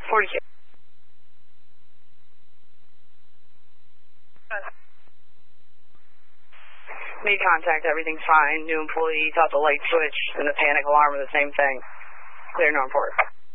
42. Made contact, everything's fine. New employee, thought the light switch and the panic alarm are the same thing. Clear, Norm Porter.